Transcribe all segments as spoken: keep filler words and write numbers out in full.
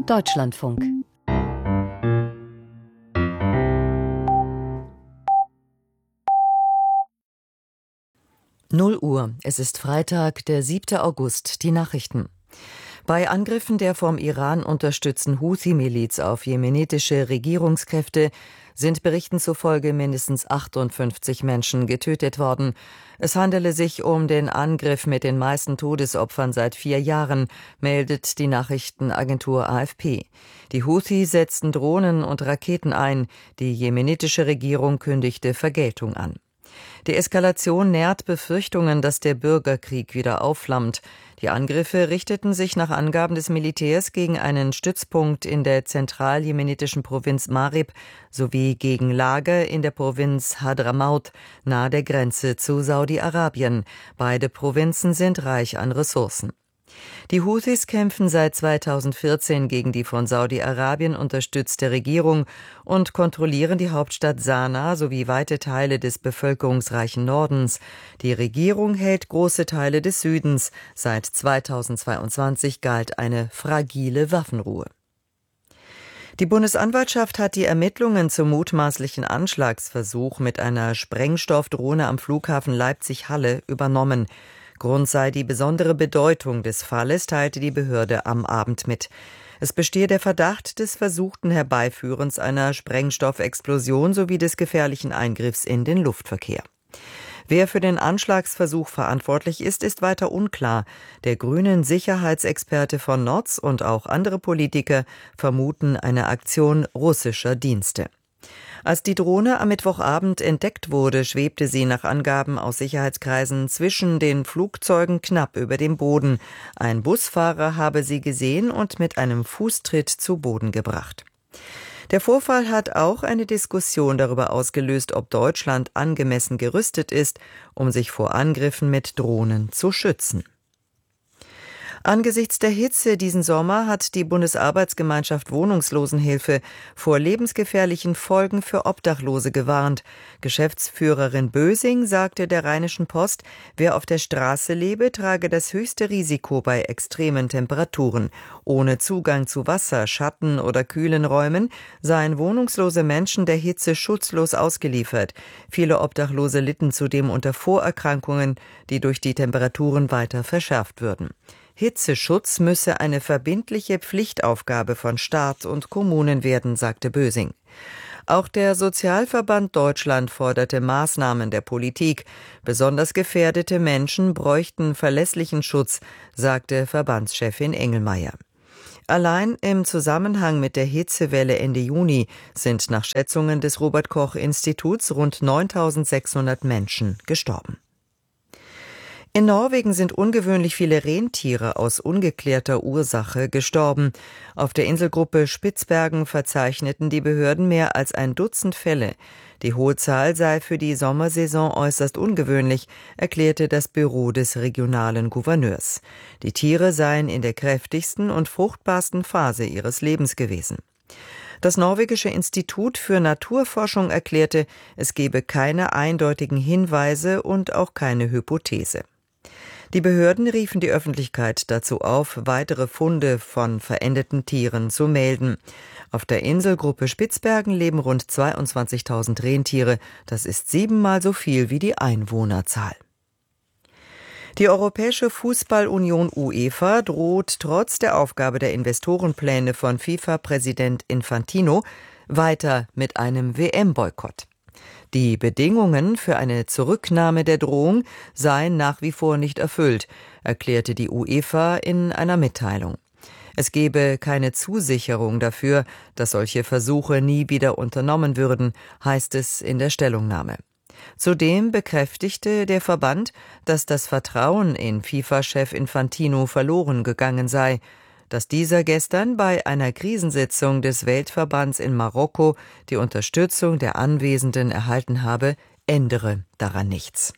Deutschlandfunk. Null Uhr. Es ist Freitag, der siebte August. Die Nachrichten. Bei Angriffen der vom Iran unterstützten Houthi-Miliz auf jemenitische Regierungskräfte sind Berichten zufolge mindestens achtundfünfzig Menschen getötet worden. Es handele sich um den Angriff mit den meisten Todesopfern seit vier Jahren, meldet die Nachrichtenagentur A F P. Die Houthi setzten Drohnen und Raketen ein. Die jemenitische Regierung kündigte Vergeltung an. Die Eskalation nährt Befürchtungen, dass der Bürgerkrieg wieder aufflammt. Die Angriffe richteten sich nach Angaben des Militärs gegen einen Stützpunkt in der zentral-jemenitischen Provinz Marib sowie gegen Lager in der Provinz Hadramaut nahe der Grenze zu Saudi-Arabien. Beide Provinzen sind reich an Ressourcen. Die Houthis kämpfen seit zweitausendvierzehn gegen die von Saudi-Arabien unterstützte Regierung und kontrollieren die Hauptstadt Sanaa sowie weite Teile des bevölkerungsreichen Nordens. Die Regierung hält große Teile des Südens. Seit zweitausendzweiundzwanzig galt eine fragile Waffenruhe. Die Bundesanwaltschaft hat die Ermittlungen zum mutmaßlichen Anschlagsversuch mit einer Sprengstoffdrohne am Flughafen Leipzig-Halle übernommen. Grund sei die besondere Bedeutung des Falles, teilte die Behörde am Abend mit. Es bestehe der Verdacht des versuchten Herbeiführens einer Sprengstoffexplosion sowie des gefährlichen Eingriffs in den Luftverkehr. Wer für den Anschlagsversuch verantwortlich ist, ist weiter unklar. Der grünen Sicherheitsexperte von Notz und auch andere Politiker vermuten eine Aktion russischer Dienste. Als die Drohne am Mittwochabend entdeckt wurde, schwebte sie nach Angaben aus Sicherheitskreisen zwischen den Flugzeugen knapp über dem Boden. Ein Busfahrer habe sie gesehen und mit einem Fußtritt zu Boden gebracht. Der Vorfall hat auch eine Diskussion darüber ausgelöst, ob Deutschland angemessen gerüstet ist, um sich vor Angriffen mit Drohnen zu schützen. Angesichts der Hitze diesen Sommer hat die Bundesarbeitsgemeinschaft Wohnungslosenhilfe vor lebensgefährlichen Folgen für Obdachlose gewarnt. Geschäftsführerin Bösing sagte der Rheinischen Post, wer auf der Straße lebe, trage das höchste Risiko bei extremen Temperaturen. Ohne Zugang zu Wasser, Schatten oder kühlen Räumen seien wohnungslose Menschen der Hitze schutzlos ausgeliefert. Viele Obdachlose litten zudem unter Vorerkrankungen, die durch die Temperaturen weiter verschärft würden. Hitzeschutz müsse eine verbindliche Pflichtaufgabe von Staat und Kommunen werden, sagte Bösing. Auch der Sozialverband Deutschland forderte Maßnahmen der Politik. Besonders gefährdete Menschen bräuchten verlässlichen Schutz, sagte Verbandschefin Engelmeier. Allein im Zusammenhang mit der Hitzewelle Ende Juni sind nach Schätzungen des Robert-Koch-Instituts rund neuntausendsechshundert Menschen gestorben. In Norwegen sind ungewöhnlich viele Rentiere aus ungeklärter Ursache gestorben. Auf der Inselgruppe Spitzbergen verzeichneten die Behörden mehr als ein Dutzend Fälle. Die hohe Zahl sei für die Sommersaison äußerst ungewöhnlich, erklärte das Büro des regionalen Gouverneurs. Die Tiere seien in der kräftigsten und fruchtbarsten Phase ihres Lebens gewesen. Das norwegische Institut für Naturforschung erklärte, es gebe keine eindeutigen Hinweise und auch keine Hypothese. Die Behörden riefen die Öffentlichkeit dazu auf, weitere Funde von verendeten Tieren zu melden. Auf der Inselgruppe Spitzbergen leben rund zweiundzwanzigtausend Rentiere. Das ist siebenmal so viel wie die Einwohnerzahl. Die Europäische Fußballunion UEFA droht trotz der Aufgabe der Investorenpläne von FIFA-Präsident Infantino weiter mit einem W M-Boykott. Die Bedingungen für eine Zurücknahme der Drohung seien nach wie vor nicht erfüllt, erklärte die UEFA in einer Mitteilung. Es gebe keine Zusicherung dafür, dass solche Versuche nie wieder unternommen würden, heißt es in der Stellungnahme. Zudem bekräftigte der Verband, dass das Vertrauen in FIFA-Chef Infantino verloren gegangen sei. Dass dieser gestern bei einer Krisensitzung des Weltverbands in Marokko die Unterstützung der Anwesenden erhalten habe, ändere daran nichts.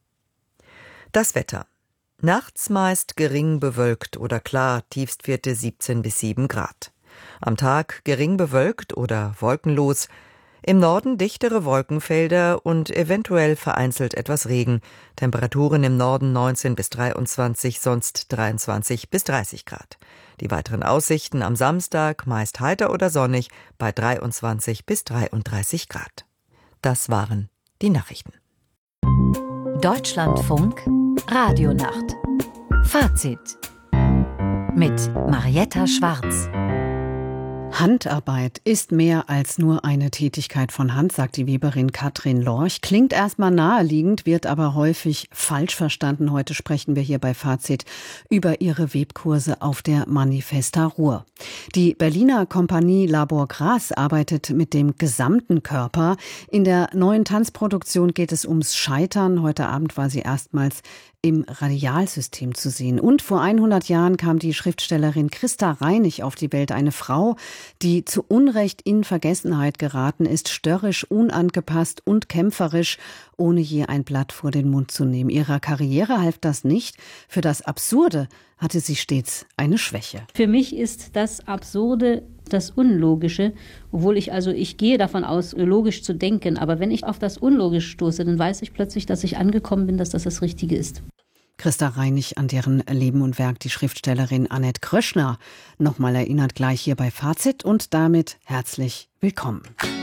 Das Wetter. Nachts meist gering bewölkt oder klar, Tiefstwerte siebzehn bis sieben Grad. Am Tag gering bewölkt oder wolkenlos. Im Norden dichtere Wolkenfelder und eventuell vereinzelt etwas Regen. Temperaturen im Norden neunzehn bis dreiundzwanzig, sonst dreiundzwanzig bis dreißig Grad. Die weiteren Aussichten am Samstag meist heiter oder sonnig bei dreiundzwanzig bis dreiunddreißig Grad. Das waren die Nachrichten. Deutschlandfunk Radionacht. Fazit mit Marietta Schwarz. Handarbeit ist mehr als nur eine Tätigkeit von Hand, sagt die Weberin Katrin Lorch. Klingt erstmal naheliegend, wird aber häufig falsch verstanden. Heute sprechen wir hier bei Fazit über ihre Webkurse auf der Manifesta Ruhr. Die Berliner Kompanie Labor Gras arbeitet mit dem gesamten Körper. In der neuen Tanzproduktion geht es ums Scheitern. Heute Abend war sie erstmals im Radialsystem zu sehen. Und vor hundert Jahren kam die Schriftstellerin Christa Reinig auf die Welt. Eine Frau, die zu Unrecht in Vergessenheit geraten ist, störrisch, unangepasst und kämpferisch, ohne je ein Blatt vor den Mund zu nehmen. Ihrer Karriere half das nicht. Für das Absurde hatte sie stets eine Schwäche. Für mich ist das Absurde das Unlogische, obwohl ich also, ich gehe davon aus, logisch zu denken, aber wenn ich auf das Unlogische stoße, dann weiß ich plötzlich, dass ich angekommen bin, dass das das Richtige ist. Christa Reinig, an deren Leben und Werk die Schriftstellerin Annette Kröschner nochmal erinnert, gleich hier bei Fazit und damit herzlich willkommen.